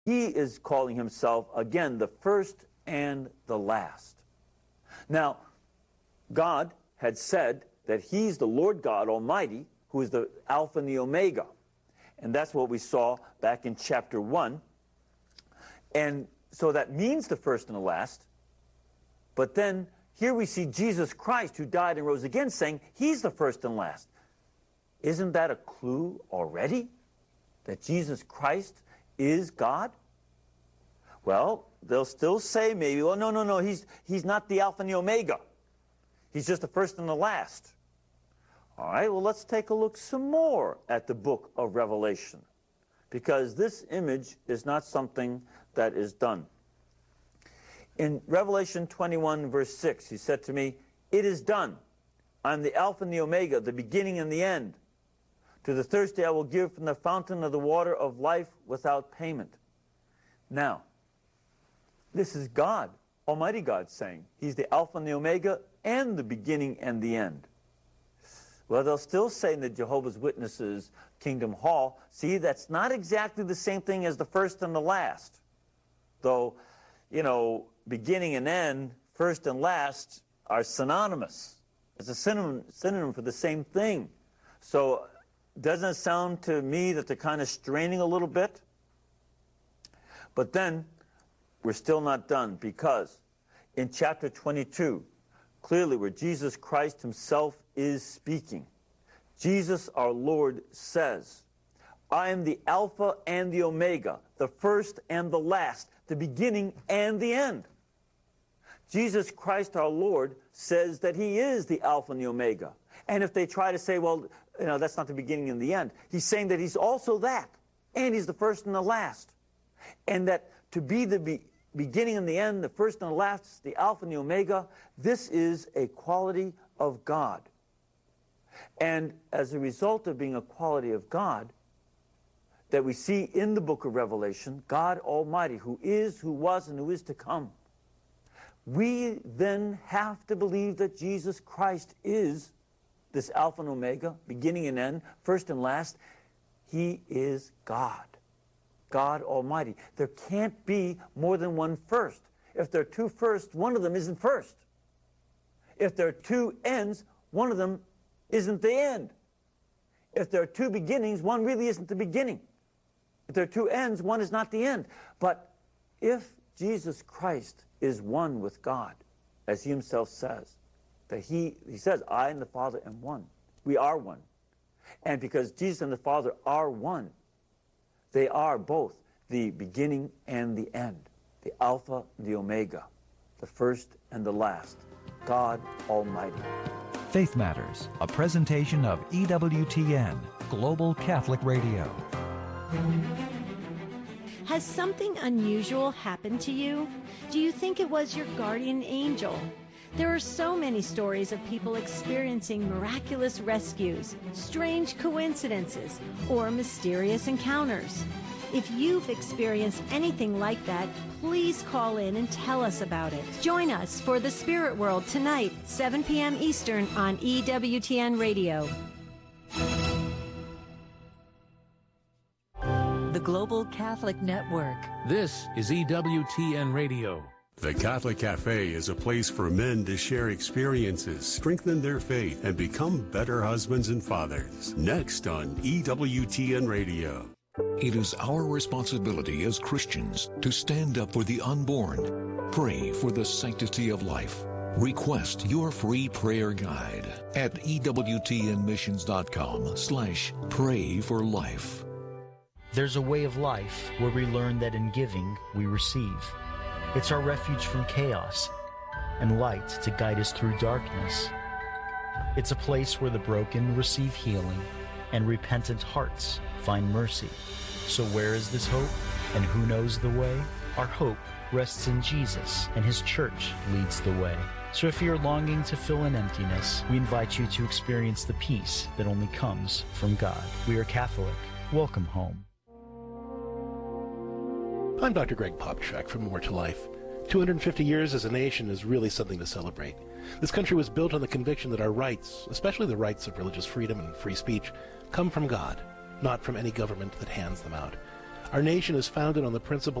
He is calling himself, again, the first and the last. Now, God had said that he's the Lord God Almighty, who is the Alpha and the Omega. And that's what we saw back in chapter 1. And so that means the first and the last. But then here we see Jesus Christ, who died and rose again, saying he's the first and last. Isn't that a clue already? That Jesus Christ is God? Well, they'll still say maybe, well, no, he's not the Alpha and the Omega. He's just the first and the last. All right, well, let's take a look some more at the book of Revelation, because this image is not something that is done. In Revelation 21, verse 6, he said to me, "It is done. I am the Alpha and the Omega, the beginning and the end. To the thirsty I will give from the fountain of the water of life without payment." Now, this is God, Almighty God, saying he's the Alpha and the Omega and the beginning and the end. Well, they'll still say in the Jehovah's Witnesses Kingdom Hall, see, that's not exactly the same thing as the first and the last. Though, you know, beginning and end, first and last, are synonymous. It's a synonym for the same thing. So doesn't it sound to me that they're kind of straining a little bit? But then we're still not done, because in chapter 22, clearly where Jesus Christ himself is speaking, Jesus our Lord says, "I am the Alpha and the Omega, the first and the last, the beginning and the end." Jesus Christ our Lord says that he is the Alpha and the Omega. And if they try to say, well, you know, that's not the beginning and the end, he's saying that he's also that, and he's the first and the last. And that to be the beginning and the end, the first and the last, the Alpha and the Omega, this is a quality of God. And as a result of being a quality of God that we see in the book of Revelation, God Almighty, who is, who was, and who is to come, we then have to believe that Jesus Christ is this Alpha and Omega, beginning and end, first and last. He is God, God Almighty. There can't be more than one first. If there are two firsts, one of them isn't first. If there are two ends, one of them isn't the end. If there are two beginnings, one really isn't the beginning. If there are two ends, one is not the end. But if Jesus Christ is one with God, as he himself says, that he says, "I and the Father am one." We are one. And because Jesus and the Father are one, they are both the beginning and the end, the Alpha and the Omega, the first and the last, God Almighty. Faith Matters, a presentation of EWTN, Global Catholic Radio. Has something unusual happened to you? Do you think it was your guardian angel? There are so many stories of people experiencing miraculous rescues, strange coincidences, or mysterious encounters. If you've experienced anything like that, please call in and tell us about it. Join us for The Spirit World tonight, 7 p.m. Eastern on EWTN Radio. The Global Catholic Network. This is EWTN Radio. The Catholic Cafe is a place for men to share experiences, strengthen their faith, and become better husbands and fathers. Next on EWTN Radio. It is our responsibility as Christians to stand up for the unborn, pray for the sanctity of life. Request your free prayer guide at ewtnmissions.com/pray-for-life. There's a way of life where we learn that in giving, we receive. It's our refuge from chaos and light to guide us through darkness. It's a place where the broken receive healing and repentant hearts find mercy. So where is this hope, and who knows the way? Our hope rests in Jesus, and his church leads the way. So if you're longing to fill an emptiness, we invite you to experience the peace that only comes from God. We are Catholic. Welcome home. I'm Dr. Greg Popchak from More to Life. 250 years as a nation is really something to celebrate. This country was built on the conviction that our rights, especially the rights of religious freedom and free speech, come from God, not from any government that hands them out. Our nation is founded on the principle